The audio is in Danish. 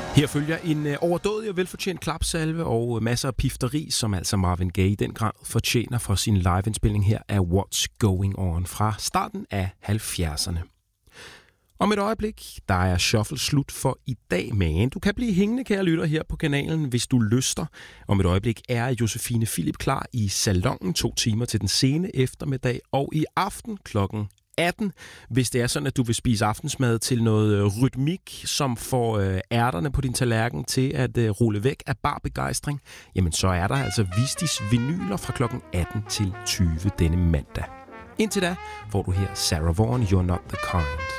Her følger en overdådig og velfortjent klapsalve og masser af pifteri, som altså Marvin Gaye i den grad fortjener for sin liveindspilning her af What's Going On fra starten af 70'erne. Om et øjeblik, der er Shuffle slut for i dag, men du kan blive hængende, kære lytter, her på kanalen, hvis du lyster. Om et øjeblik er Josefine Philip klar i salonen 2 timer til den sene eftermiddag, og i aften klokken 18, hvis det er sådan, at du vil spise aftensmad til noget rytmik, som får ærterne på din tallerken til at rulle væk af bar begejstring, jamen så er der altså Vistis vinyler fra klokken 18 til 20 denne mandag. Indtil da får du her Sarah Vaughan, You're Not The Kind.